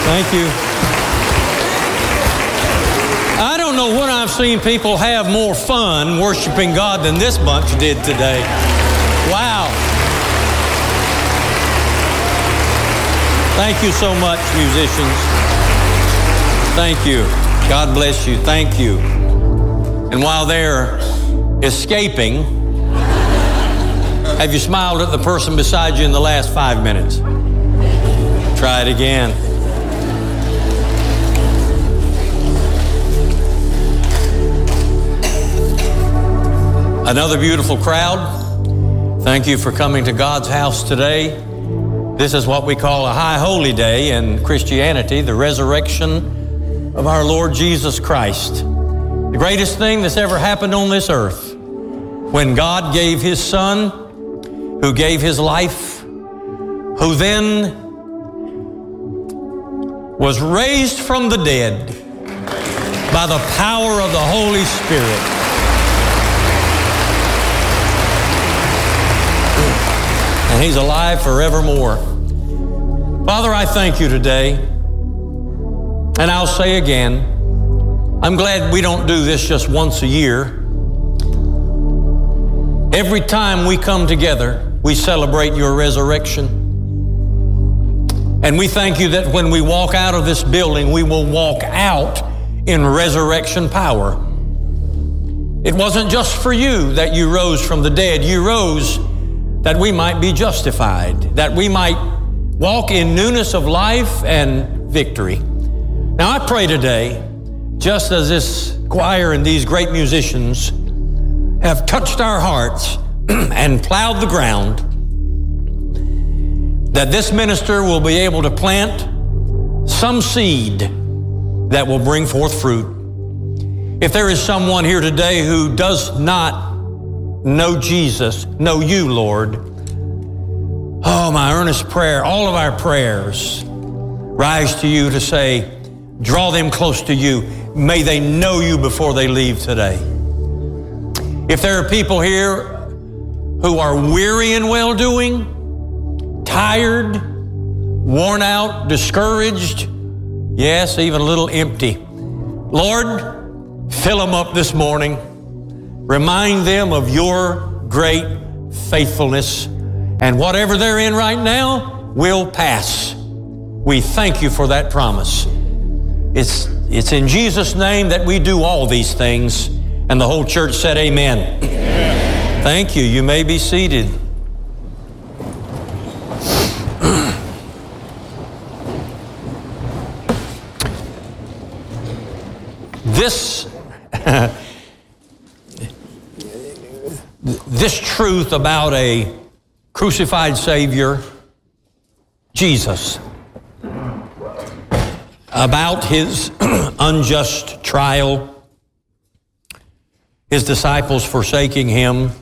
Thank you. I don't know when I've seen people have more fun worshiping God than this bunch did today. Wow. Thank you so much, musicians. Thank you. God bless you. Thank you. And while they're escaping, have you smiled at the person beside you in the last 5 minutes? Try it again. Another beautiful crowd. Thank you for coming to God's house today. This is what we call a high holy day in Christianity, the resurrection of our Lord Jesus Christ. The greatest thing that's ever happened on this earth. When God gave His Son, who gave His life, who then was raised from the dead by the power of the Holy Spirit. And He's alive forevermore. Father, I thank you today. And I'll say again, I'm glad we don't do this just once a year. Every time we come together, we celebrate your resurrection. And we thank you that when we walk out of this building, we will walk out in resurrection power. It wasn't just for you that you rose from the dead. You rose that we might be justified, that we might walk in newness of life and victory. Now I pray today, just as this choir and these great musicians have touched our hearts and plowed the ground, that this minister will be able to plant some seed that will bring forth fruit. If there is someone here today who does not know Jesus, know you, Lord, oh, my earnest prayer, all of our prayers rise to you to say, draw them close to you. May they know you before they leave today. If there are people here who are weary in well-doing, tired, worn out, discouraged, yes, even a little empty, Lord, fill them up this morning. Remind them of your great faithfulness. And whatever they're in right now will pass. We thank you for that promise. It's in Jesus' name that we do all these things. And the whole church said amen. Amen. Thank you. You may be seated. This truth about a crucified Savior, Jesus, about His unjust trial, His disciples forsaking Him,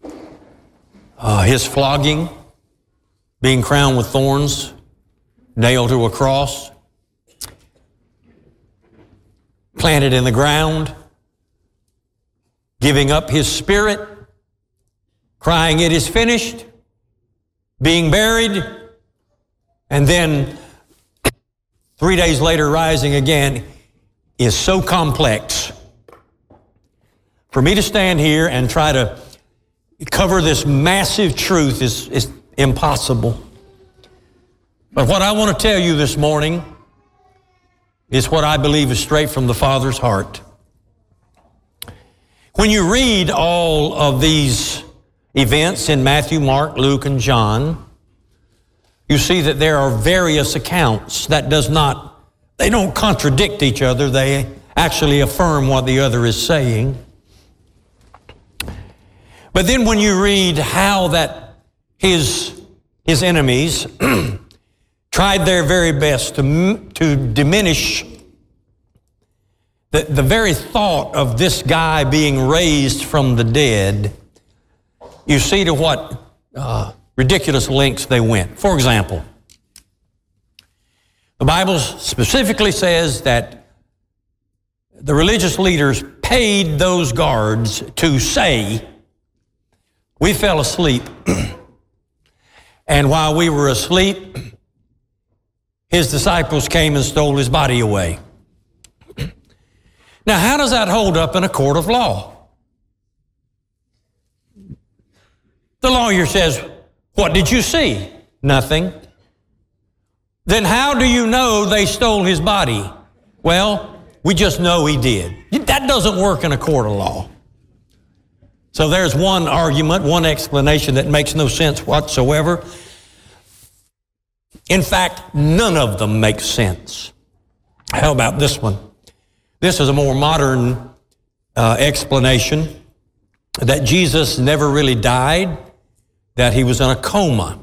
His flogging, being crowned with thorns, nailed to a cross, planted in the ground, giving up His spirit, crying, "It is finished," being buried, and then 3 days later rising again, is so complex. For me to stand here and try to cover this massive truth is impossible. But what I want to tell you this morning is what I believe is straight from the Father's heart. When you read all of these events in Matthew, Mark, Luke, and John, you see that there are various accounts that they don't contradict each other. They actually affirm what the other is saying. But then when you read how that his enemies tried their very best to diminish the very thought of this guy being raised from the dead, you see to what ridiculous lengths they went. For example, the Bible specifically says that the religious leaders paid those guards to say, "We fell asleep, and while we were asleep, his disciples came and stole his body away. Now, how does that hold up in a court of law? The lawyer says, "What did you see?" "Nothing." "Then how do you know they stole his body?" "Well, we just know he did." That doesn't work in a court of law. So there's one argument, one explanation that makes no sense whatsoever. In fact, none of them make sense. How about this one? This is a more modern explanation that Jesus never really died, that he was in a coma.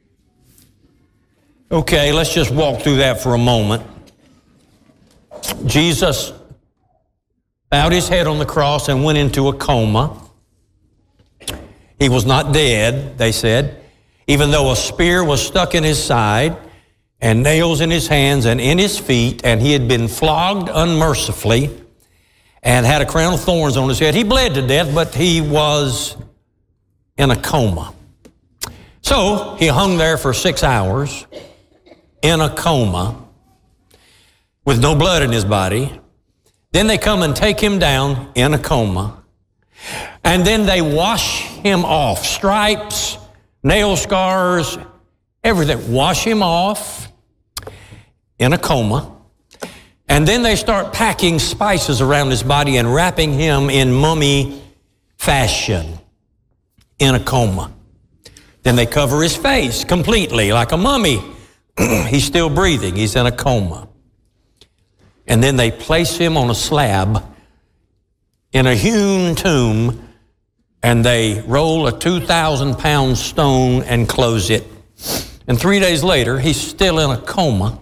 Okay, let's just walk through that for a moment. Jesus bowed his head on the cross and went into a coma. He was not dead, they said, even though a spear was stuck in his side and nails in his hands and in his feet, and he had been flogged unmercifully and had a crown of thorns on his head. He bled to death, but he was in a coma. So he hung there for 6 hours in a coma with no blood in his body. Then they come and take him down in a coma. And then they wash him off. Stripes, nail scars, everything. Wash him off in a coma. And then they start packing spices around his body and wrapping him in mummy fashion in a coma. Then they cover his face completely like a mummy. He's still breathing. He's in a coma. And then they place him on a slab in a hewn tomb, and they roll a 2,000-pound stone and close it. And 3 days later, he's still in a coma,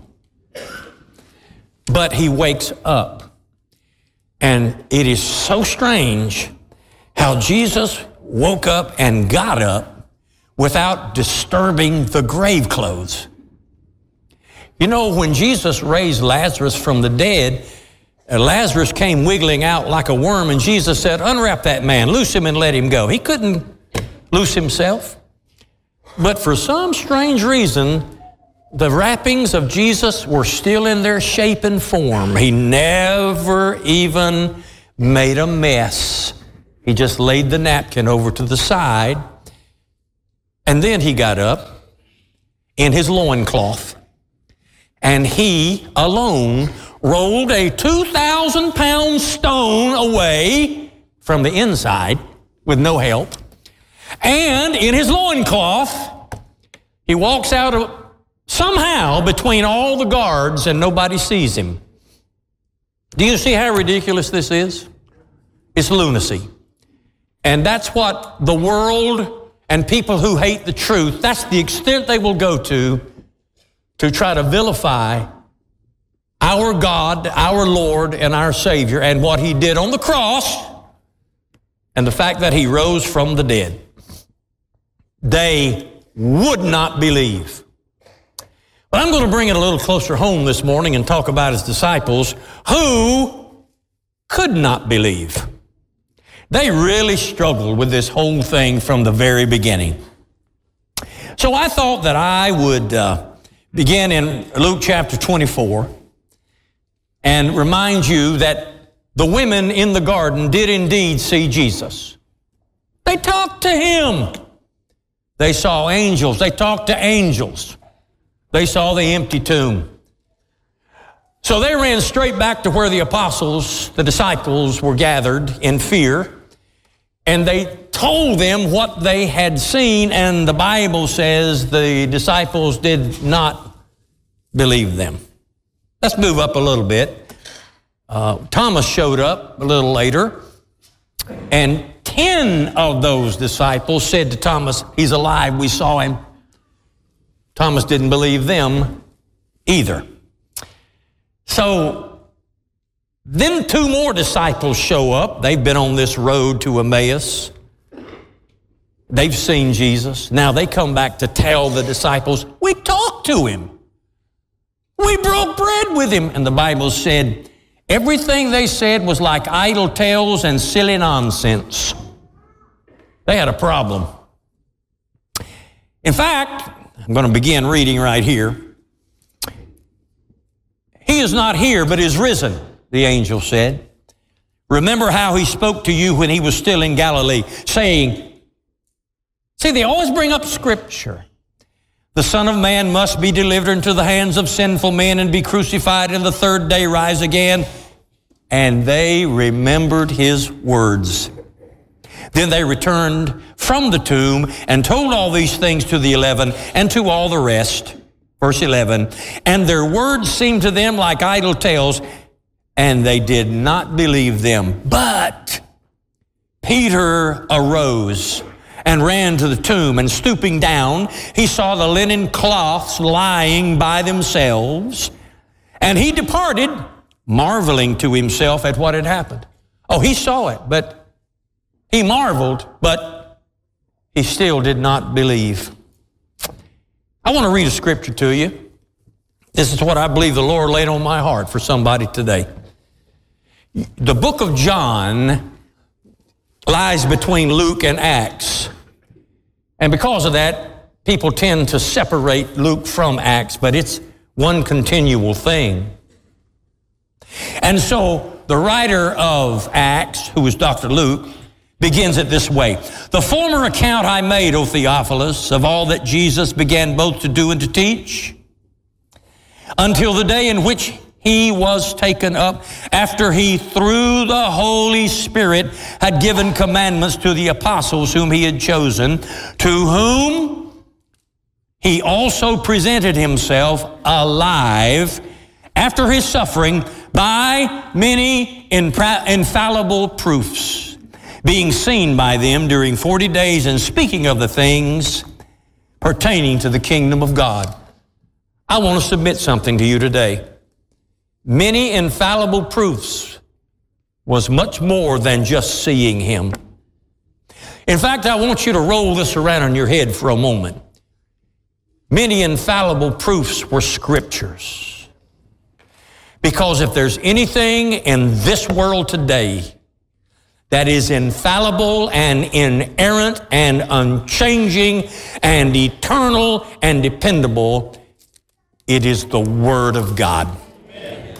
but he wakes up. And it is so strange how Jesus woke up and got up without disturbing the grave clothes. You know, when Jesus raised Lazarus from the dead, Lazarus came wiggling out like a worm, and Jesus said, "Unwrap that man, loose him and let him go." He couldn't loose himself. But for some strange reason, the wrappings of Jesus were still in their shape and form. He never even made a mess. He just laid the napkin over to the side, and then he got up in his loincloth, and he alone rolled a 2,000-pound stone away from the inside with no help. And in his loincloth, he walks out somehow between all the guards, and nobody sees him. Do you see how ridiculous this is? It's lunacy. And that's what the world and people who hate the truth, that's the extent they will go to try to vilify our God, our Lord, and our Savior, and what he did on the cross, and the fact that he rose from the dead. They would not believe. But I'm going to bring it a little closer home this morning and talk about his disciples who could not believe. They really struggled with this whole thing from the very beginning. So I thought that I would begin in Luke chapter 24 and remind you that the women in the garden did indeed see Jesus. They talked to him. They saw angels. They talked to angels. They saw the empty tomb. So they ran straight back to where the apostles, the disciples, were gathered in fear, and they told them what they had seen, and the Bible says the disciples did not believe them. Let's move up a little bit. Thomas showed up a little later, and 10 of those disciples said to Thomas, "He's alive, we saw him." Thomas didn't believe them either. So then 2 more disciples show up. They've been on this road to Emmaus. They've seen Jesus. Now they come back to tell the disciples, "We talked to him. We broke bread with him." And the Bible said everything they said was like idle tales and silly nonsense. They had a problem. In fact, I'm going to begin reading right here. is not here, but is risen, the angel said. Remember how he spoke to you when he was still in Galilee, saying, see, they always bring up Scripture. The Son of Man must be delivered into the hands of sinful men and be crucified, and the third day rise again. And they remembered his words. Then they returned from the tomb and told all these things to the 11 and to all the rest. Verse 11, and their words seemed to them like idle tales, and they did not believe them. But Peter arose and ran to the tomb, and stooping down, he saw the linen cloths lying by themselves, and he departed, marveling to himself at what had happened. Oh, he saw it, but he marveled, but he still did not believe. I want to read a scripture to you. This is what I believe the Lord laid on my heart for somebody today. The book of John lies between Luke and Acts. And because of that, people tend to separate Luke from Acts, but it's one continual thing. And so the writer of Acts, who is Dr. Luke, begins it this way. The former account I made, O Theophilus, of all that Jesus began both to do and to teach, until the day in which he was taken up, after he, through the Holy Spirit, had given commandments to the apostles whom he had chosen, to whom he also presented himself alive after his suffering by many infallible proofs, being seen by them during 40 days and speaking of the things pertaining to the kingdom of God. I want to submit something to you today. Many infallible proofs was much more than just seeing him. In fact, I want you to roll this around in your head for a moment. Many infallible proofs were scriptures. Because if there's anything in this world today that is infallible and inerrant and unchanging and eternal and dependable, it is the Word of God. Amen.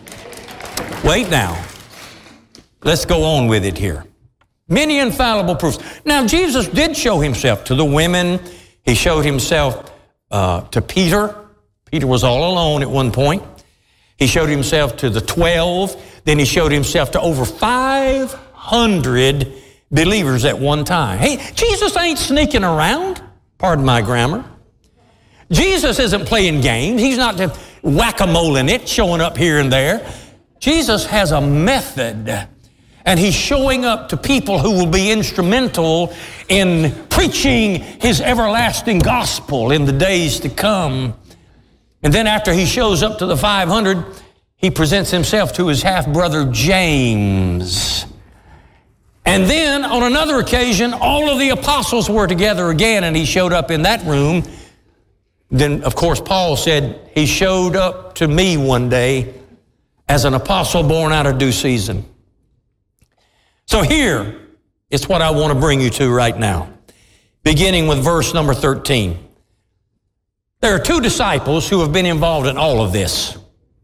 Wait now. Let's go on with it here. Many infallible proofs. Now, Jesus did show himself to the women. He showed himself to Peter. Peter was all alone at one point. He showed himself to the 12. Then he showed himself to over 500 believers at one time. Hey, Jesus ain't sneaking around. Pardon my grammar. Jesus isn't playing games. He's not whack-a-moling it, showing up here and there. Jesus has a method, and he's showing up to people who will be instrumental in preaching his everlasting gospel in the days to come. And then after he shows up to the 500, he presents himself to his half-brother James. And then on another occasion, all of the apostles were together again, and he showed up in that room. Then, of course, Paul said, he showed up to me one day as an apostle born out of due season. So here is what I want to bring you to right now, beginning with verse number 13. There are two disciples who have been involved in all of this.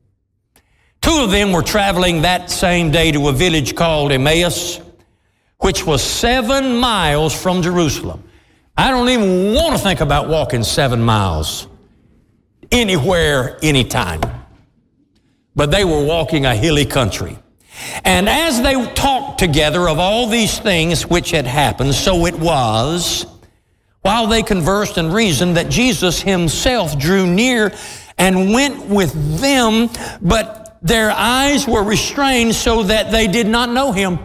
Two of them were traveling that same day to a village called Emmaus, which was 7 miles from Jerusalem. I don't even want to think about walking 7 miles anywhere, anytime. But they were walking a hilly country. And as they talked together of all these things which had happened, so it was, while they conversed and reasoned, that Jesus himself drew near and went with them, but their eyes were restrained so that they did not know him.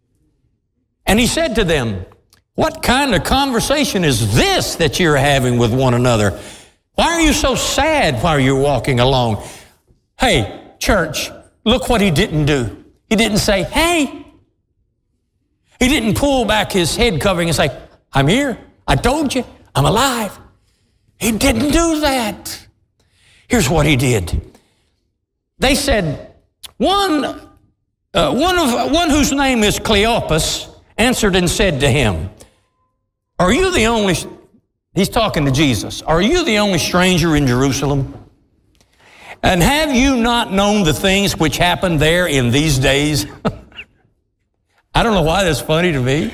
And he said to them, what kind of conversation is this that you're having with one another? Why are you so sad while you're walking along? Hey, church, look what he didn't do. He didn't say, hey. He didn't pull back his head covering and say, I'm here. I told you, I'm alive. He didn't do that. Here's what he did. They said, one whose name is Cleopas answered and said to him, are you the only, he's talking to Jesus, are you the only stranger in Jerusalem? And have you not known the things which happened there in these days? I don't know why that's funny to me.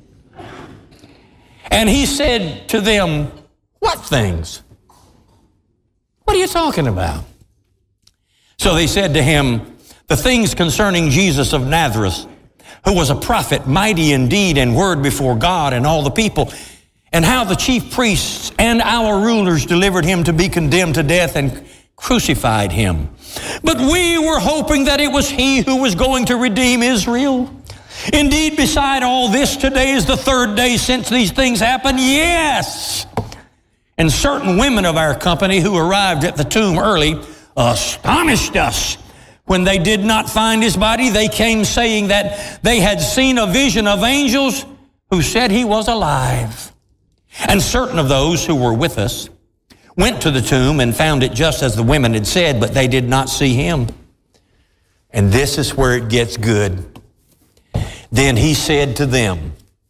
And he said to them, what things? What are you talking about? So they said to him, the things concerning Jesus of Nazareth, who was a prophet, mighty in deed and word before God and all the people, and how the chief priests and our rulers delivered him to be condemned to death and crucified him. But we were hoping that it was he who was going to redeem Israel. Indeed, beside all this, today is the third day since these things happened. Yes. And certain women of our company who arrived at the tomb early astonished us. When they did not find his body, they came saying that they had seen a vision of angels who said he was alive. And certain of those who were with us went to the tomb and found it just as the women had said, but they did not see him. And this is where it gets good. Then he said to them,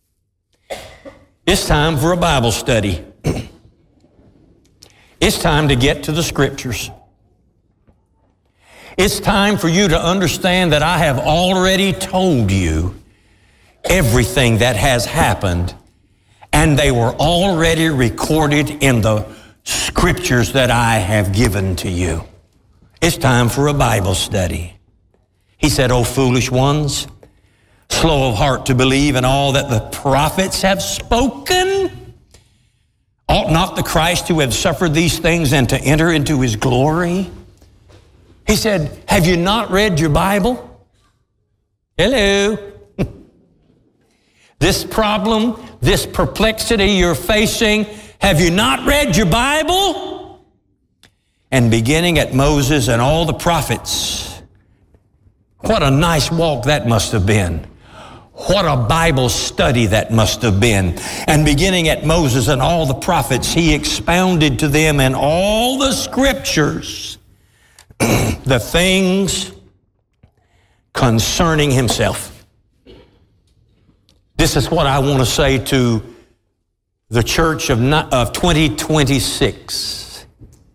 it's time for a Bible study. It's time to get to the Scriptures. It's time for you to understand that I have already told you everything that has happened, and they were already recorded in the Scriptures that I have given to you. It's time for a Bible study. He said, O foolish ones, slow of heart to believe in all that the prophets have spoken. Ought not the Christ to have suffered these things and to enter into his glory? He said, have you not read your Bible? Hello. This problem, this perplexity you're facing, have you not read your Bible? And beginning at Moses and all the prophets, what a nice walk that must have been. What a Bible study that must have been. And beginning at Moses and all the prophets, he expounded to them in all the Scriptures the things concerning himself. This is what I want to say to the church of 2026.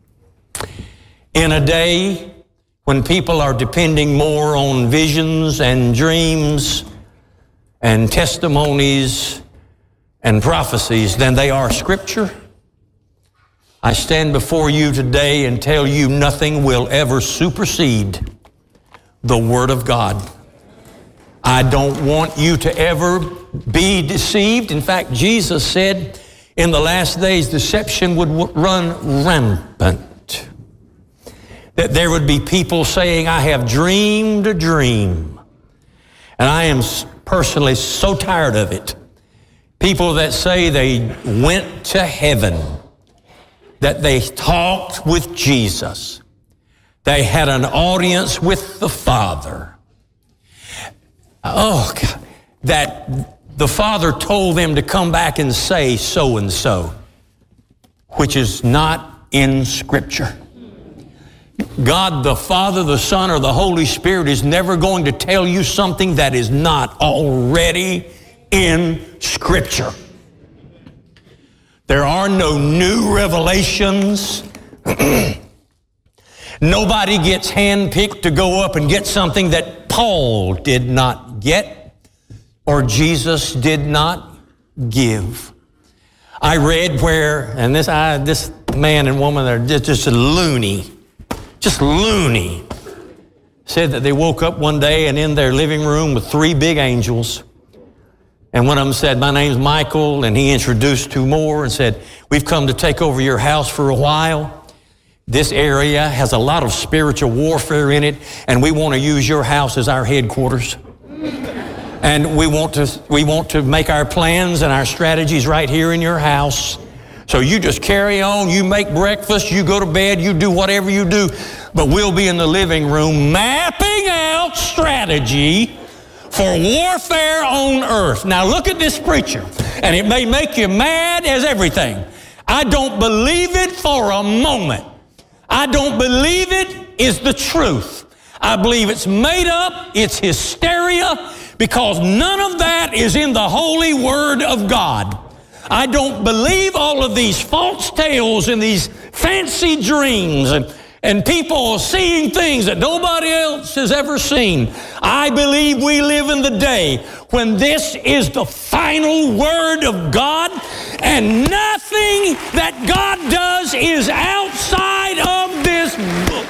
In a day when people are depending more on visions and dreams and testimonies and prophecies than they are Scripture, I stand before you today and tell you nothing will ever supersede the Word of God. I don't want you to ever be deceived. In fact, Jesus said in the last days deception would run rampant. That there would be people saying, I have dreamed a dream. And I am personally so tired of it. People that say they went to heaven, that they talked with Jesus, they had an audience with the Father. Oh, God, that the Father told them to come back and say so and so, which is not in Scripture. God the Father, the Son, or the Holy Spirit is never going to tell you something that is not already in Scripture. There are no new revelations. Nobody gets handpicked to go up and get something that Paul did not get or Jesus did not give. I read where, and this man and woman are just loony, said that they woke up one day and in their living room with 3 big angels. And one of them said, my name's Michael, and he introduced 2 more and said, we've come to take over your house for a while. This area has a lot of spiritual warfare in it, and we want to use your house as our headquarters. And we want to make our plans and our strategies right here in your house. So you just carry on, you make breakfast, you go to bed, you do whatever you do, but we'll be in the living room mapping out strategy for warfare on earth. Now look at this preacher, and it may make you mad as everything. I don't believe it for a moment. I don't believe it is the truth. I believe it's made up, it's hysteria, because none of that is in the holy Word of God. I don't believe all of these false tales and these fancy dreams and people seeing things that nobody else has ever seen. I believe we live in the day when this is the final word of God, and nothing that God does is outside of this book.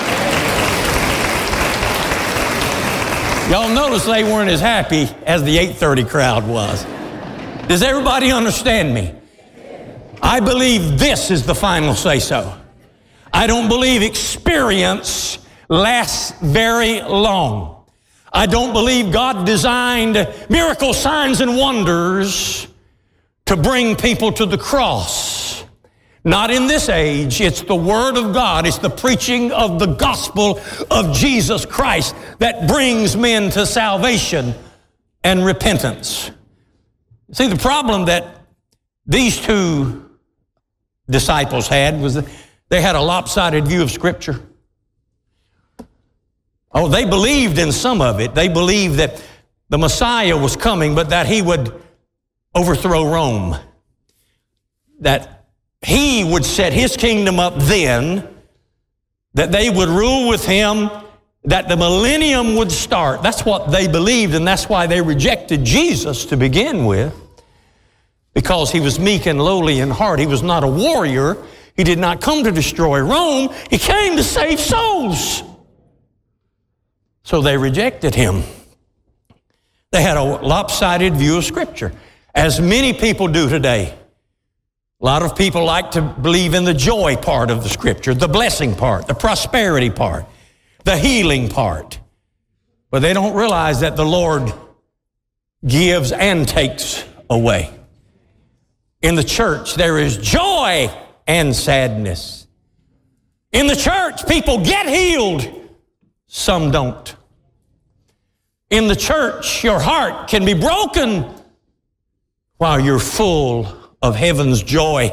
Y'all notice they weren't as happy as the 8:30 crowd was. Does everybody understand me? I believe this is the final say-so. I don't believe experience lasts very long. I don't believe God designed miracle signs and wonders to bring people to the cross. Not in this age. It's the Word of God. It's the preaching of the gospel of Jesus Christ that brings men to salvation and repentance. See, the problem that these two disciples had was that they had a lopsided view of Scripture. Oh, they believed in some of it. They believed that the Messiah was coming, but that he would overthrow Rome. That he would set his kingdom up then, that they would rule with him, that the millennium would start. That's what they believed, and that's why they rejected Jesus to begin with, because he was meek and lowly in heart. He was not a warrior. He did not come to destroy Rome. He came to save souls. So they rejected him. They had a lopsided view of Scripture, as many people do today. A lot of people like to believe in the joy part of the Scripture, the blessing part, the prosperity part, the healing part. But they don't realize that the Lord gives and takes away. In the church, there is joy and sadness. In the church, people get healed. Some don't. In the church, your heart can be broken while you're full of heaven's joy.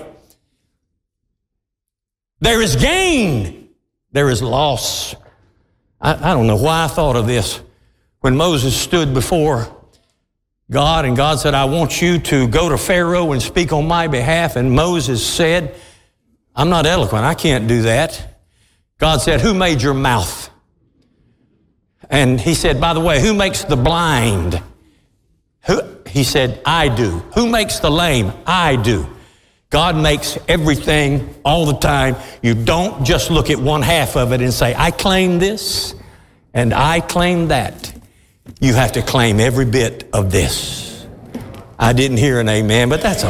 There is gain. There is loss. I don't know why I thought of this. When Moses stood before God and God said, I want you to go to Pharaoh and speak on my behalf. And Moses said, I'm not eloquent. I can't do that. God said, who made your mouth? And he said, by the way, who makes the blind? He said, I do. Who makes the lame? I do. God makes everything all the time. You don't just look at one half of it and say, I claim this and I claim that. You have to claim every bit of this. I didn't hear an amen, but that's all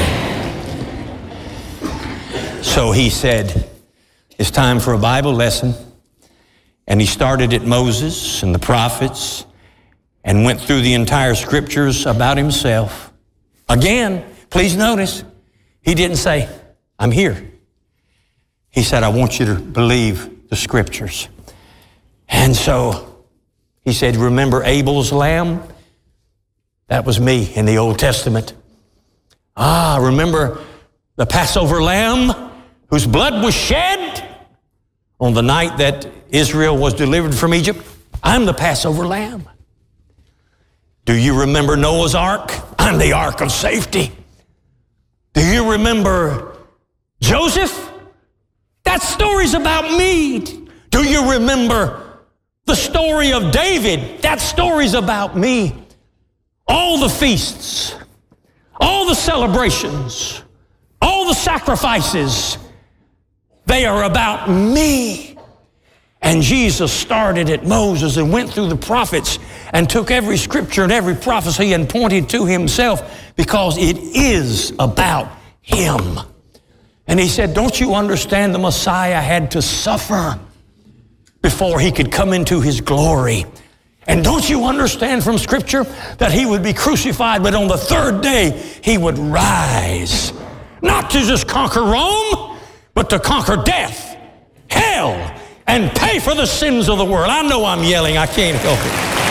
right. So he said, it's time for a Bible lesson. And he started at Moses and the prophets and went through the entire Scriptures about himself. Again, please notice, he didn't say, I'm here. He said, I want you to believe the Scriptures. And so he said, remember Abel's lamb? That was me in the Old Testament. Remember the Passover lamb whose blood was shed on the night that Israel was delivered from Egypt? I'm the Passover lamb. Do you remember Noah's ark? I'm the ark of safety. Do you remember Joseph? That story's about me. Do you remember the story of David? That story's about me. All the feasts, all the celebrations, all the sacrifices, they are about me. And Jesus started at Moses and went through the prophets and took every scripture and every prophecy and pointed to himself, because it is about him. And he said, don't you understand the Messiah had to suffer before he could come into his glory? And don't you understand from Scripture that he would be crucified, but on the third day he would rise, not to just conquer Rome, but to conquer death, hell, and pay for the sins of the world. I know I'm yelling. I can't help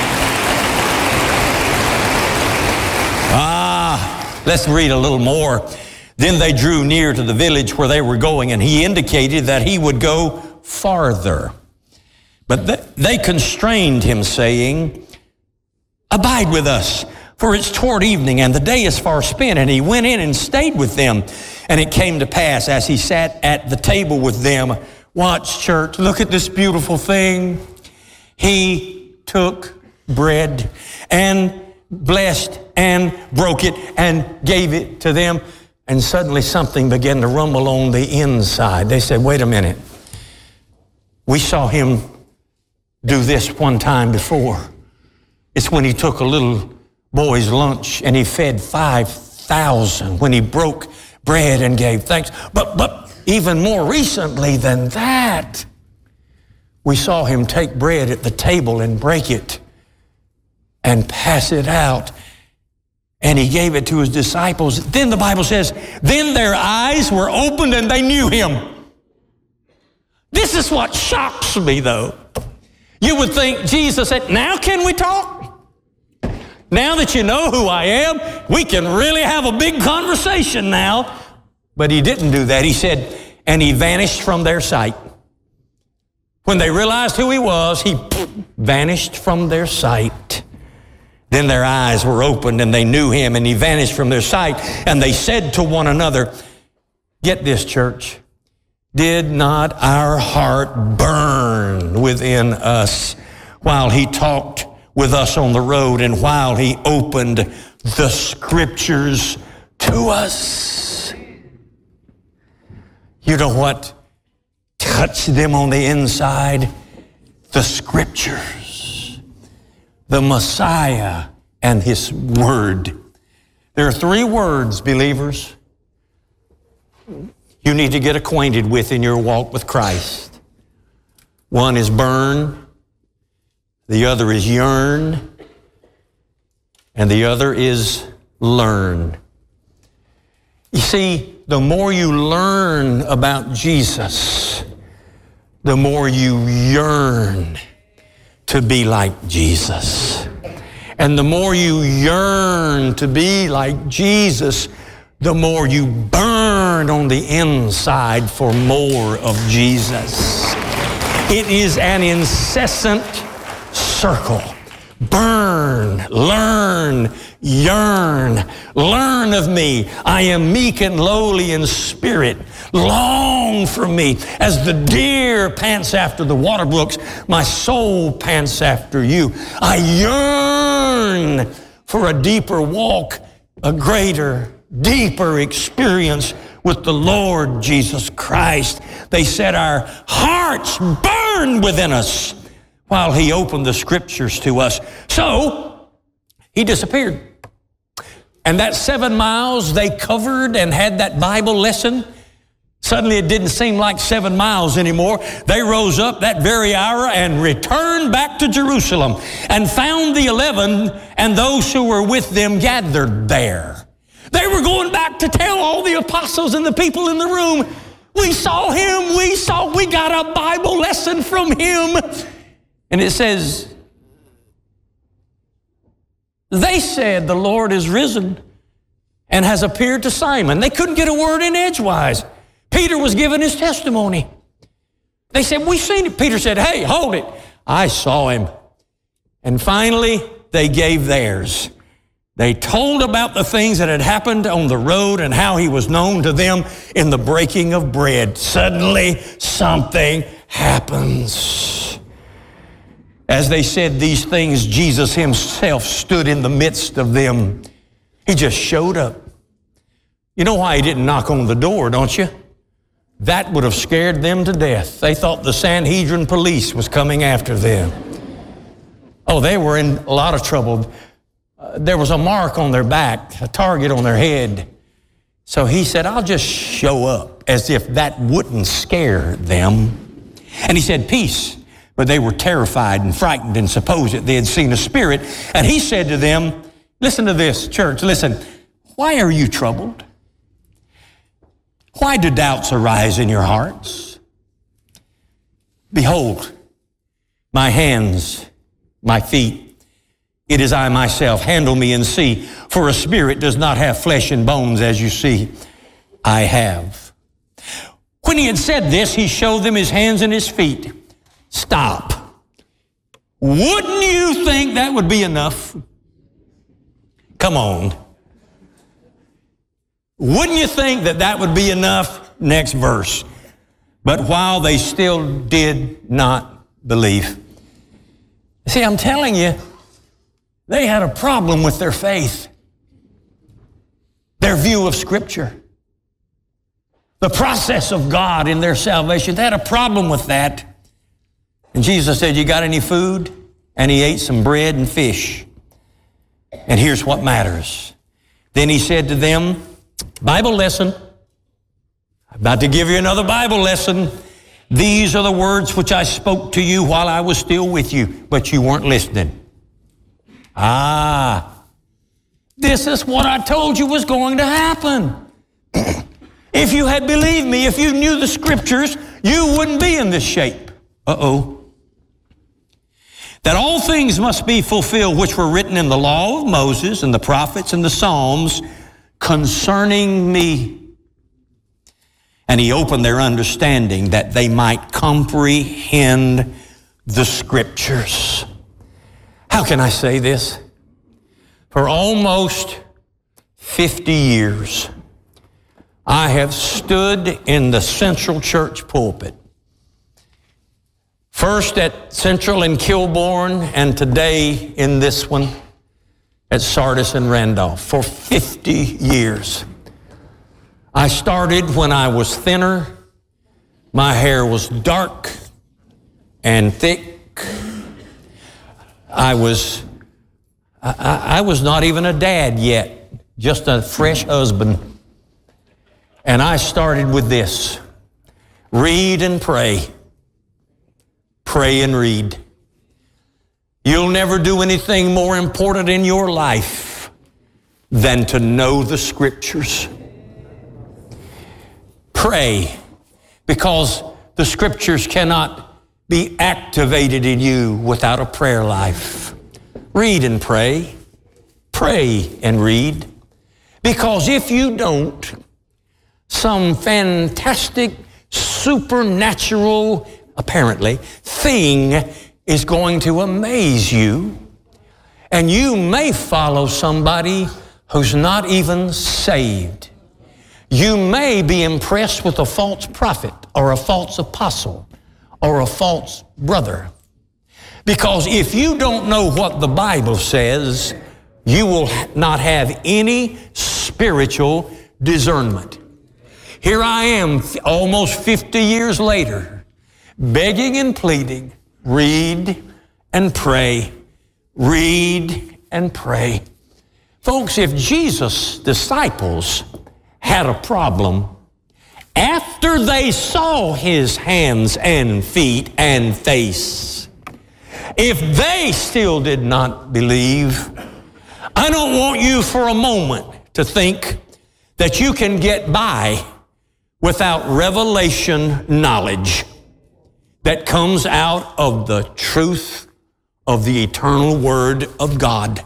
it. Let's read a little more. Then they drew near to the village where they were going, and he indicated that he would go farther. But they constrained him, saying, abide with us, for it's toward evening, and the day is far spent. And he went in and stayed with them. And it came to pass, as he sat at the table with them, Watch, church. Look at this beautiful thing. He took bread and blessed and broke it and gave it to them. And suddenly something began to rumble on the inside. They said, wait a minute. We saw him do this one time before. It's when he took a little boy's lunch and he fed 5,000, when he broke bread and gave thanks. But even more recently than that, we saw him take bread at the table and break it and pass it out. And he gave it to his disciples. Then the Bible says, then their eyes were opened and they knew him. This is what shocks me, though. You would think Jesus said, now can we talk? Now that you know who I am, we can really have a big conversation now. But he didn't do that. He said, and he vanished from their sight. When they realized who he was, he vanished from their sight. Then their eyes were opened and they knew him, and he vanished from their sight. And they said to one another, get this, church, did not our heart burn within us while he talked with us on the road and while he opened the scriptures to us? You know what touched them on the inside? The scriptures, the Messiah and his word. There are 3 words, believers, you need to get acquainted with in your walk with Christ. One is burn, the other is yearn, and the other is learn. You see, the more you learn about Jesus, the more you yearn to be like Jesus. And the more you yearn to be like Jesus, the more you burn on the inside for more of Jesus. It is an incessant circle. Burn, learn, yearn. Learn of me. I am meek and lowly in spirit. Long for me. As the deer pants after the water brooks, my soul pants after you. I yearn for a deeper walk, a greater, deeper experience with the Lord Jesus Christ. They said our hearts burned within us while he opened the scriptures to us. So he disappeared. And that 7 miles they covered and had that Bible lesson, suddenly it didn't seem like 7 miles anymore. They rose up that very hour and returned back to Jerusalem and found the 11 and those who were with them gathered there. They were going back to tell all the apostles and the people in the room, we saw him, we got a Bible lesson from him. And it says, they said the Lord is risen and has appeared to Simon. They couldn't get a word in edgewise. Peter was giving his testimony. They said, we've seen it. Peter said, hey, hold it. I saw him. And finally, they gave theirs. They told about the things that had happened on the road and how he was known to them in the breaking of bread. Suddenly, something happens. As they said these things, Jesus himself stood in the midst of them. He just showed up. You know why he didn't knock on the door, don't you? That would have scared them to death. They thought the Sanhedrin police was coming after them. Oh, they were in a lot of trouble. There was a mark on their back, a target on their head. So he said, I'll just show up, as if that wouldn't scare them. And he said, peace. But they were terrified and frightened and supposed that they had seen a spirit. And he said to them, listen to this, church, listen. Why are you troubled? Why do doubts arise in your hearts? Behold, my hands, my feet. It is I myself. Handle me and see. For a spirit does not have flesh and bones, as you see I have. When he had said this, he showed them his hands and his feet. Stop. Wouldn't you think that would be enough? Come on. Wouldn't you think that that would be enough? Next verse. But while they still did not believe. See, I'm telling you, they had a problem with their faith, their view of Scripture, the process of God in their salvation. They had a problem with that. And Jesus said, you got any food? And he ate some bread and fish. And here's what matters. Then he said to them, Bible lesson. I'm about to give you another Bible lesson. These are the words which I spoke to you while I was still with you, but you weren't listening. This is what I told you was going to happen. If you had believed me, if you knew the Scriptures, you wouldn't be in this shape. That all things must be fulfilled which were written in the law of Moses and the prophets and the Psalms concerning me. And he opened their understanding that they might comprehend the Scriptures. How can I say this? For almost 50 years, I have stood in the Central Church pulpit. First at Central in Kilbourne, and today in this one at Sardis and Randolph for 50 years. I started when I was thinner. My hair was dark and thick. I was not even a dad yet, just a fresh husband. And I started with this: read and pray. Pray and read. You'll never do anything more important in your life than to know the Scriptures. Pray, because the Scriptures cannot be activated in you without a prayer life. Read and pray. Pray and read. Because if you don't, some fantastic, supernatural, apparently, thing is going to amaze you, and you may follow somebody who's not even saved. You may be impressed with a false prophet or a false apostle or a false brother. Because if you don't know what the Bible says, you will not have any spiritual discernment. Here I am, almost 50 years later, begging and pleading, read and pray, read and pray. Folks, if Jesus' disciples had a problem after they saw his hands and feet and face, if they still did not believe, I don't want you for a moment to think that you can get by without revelation knowledge that comes out of the truth of the eternal Word of God.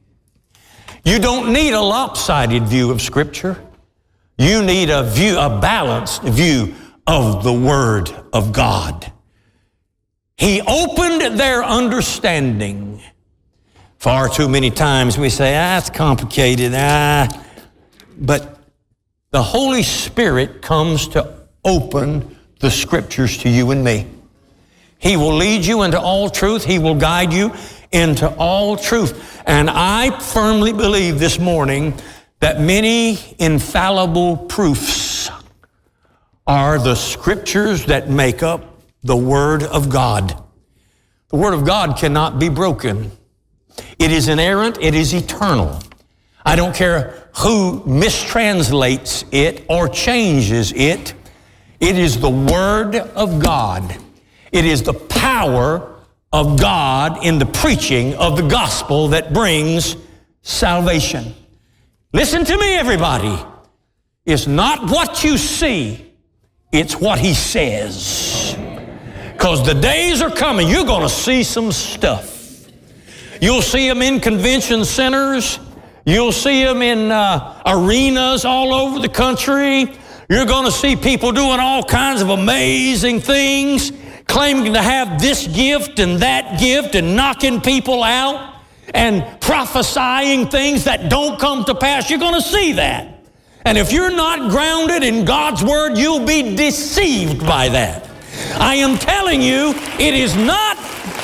You don't need a lopsided view of Scripture. You need a balanced view of the Word of God. He opened their understanding. Far too many times we say, it's complicated, but the Holy Spirit comes to open the Scriptures to you and me. He will lead you into all truth. He will guide you into all truth. And I firmly believe this morning that many infallible proofs are the Scriptures that make up the Word of God. The Word of God cannot be broken. It is inerrant. It is eternal. I don't care who mistranslates it or changes it. It is the Word of God. It is the power of God in the preaching of the gospel that brings salvation. Listen to me, everybody. It's not what you see, it's what He says. Because the days are coming, you're going to see some stuff. You'll see them in convention centers. You'll see them in arenas all over the country. You're going to see people doing all kinds of amazing things, claiming to have this gift and that gift and knocking people out and prophesying things that don't come to pass. You're going to see that. And if you're not grounded in God's Word, you'll be deceived by that. I am telling you, it is not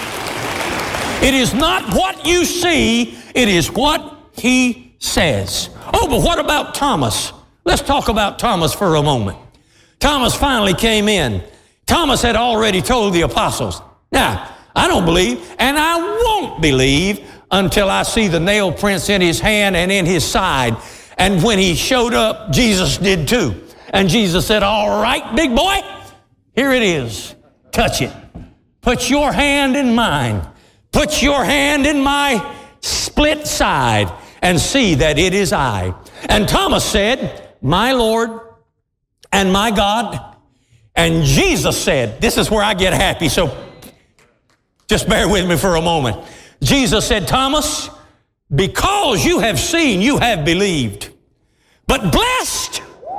what you see, it is what He says. Oh, but what about Thomas? Let's talk about Thomas for a moment. Thomas finally came in. Thomas had already told the apostles, now, I don't believe, and I won't believe until I see the nail prints in His hand and in His side. And when He showed up, Jesus did too. And Jesus said, all right, big boy, here it is. Touch it. Put your hand in mine. Put your hand in my split side and see that it is I. And Thomas said, my Lord and my God. And Jesus said, this is where I get happy, so just bear with me for a moment. Jesus said, Thomas, because you have seen, you have believed. But blessed,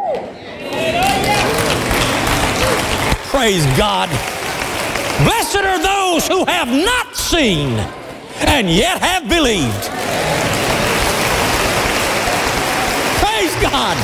praise God, blessed are those who have not seen and yet have believed. Praise God.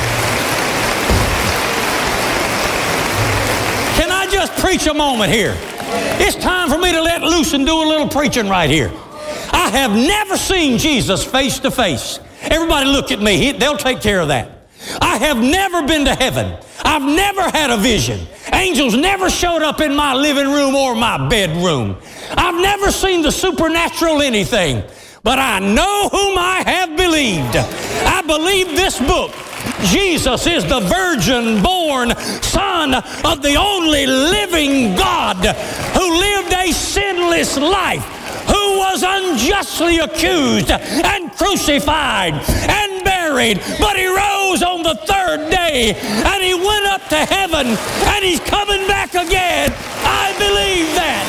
Can I just preach a moment here? It's time for me to let loose and do a little preaching right here. I have never seen Jesus face to face. Everybody look at me. They'll take care of that. I have never been to heaven. I've never had a vision. Angels never showed up in my living room or my bedroom. I've never seen the supernatural anything. But I know whom I have believed. I believe this book. Jesus is the virgin-born Son of the only living God who lived a sinless life, who was unjustly accused and crucified and buried, but He rose on the third day and He went up to heaven and He's coming back again. I believe that.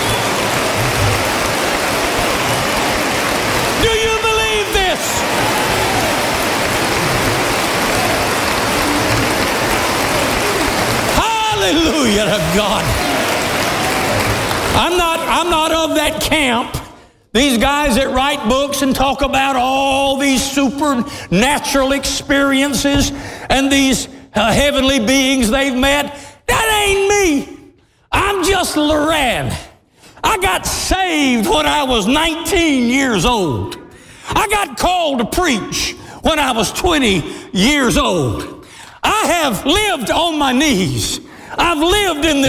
Do you believe this? Hallelujah to God. I'm not of that camp. These guys that write books and talk about all these supernatural experiences and these heavenly beings they've met. That ain't me. I'm just Loran. I got saved when I was 19 years old. I got called to preach when I was 20 years old. I have lived on my knees. I've lived in this